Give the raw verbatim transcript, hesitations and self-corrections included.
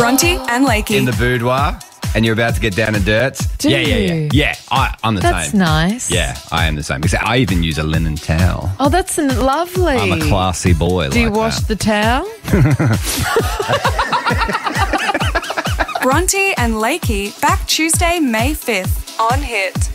Bronte and Lakey. In the boudoir and you're about to get down to dirt. Do yeah, yeah, yeah. you? Yeah, I, I'm the That's same. nice. Yeah, I am the same. Except I even use a linen towel. Oh, that's n- lovely. I'm a classy boy. Do you like wash that. the towel? Bronte and Lakey back Tuesday, May fifth on Hit.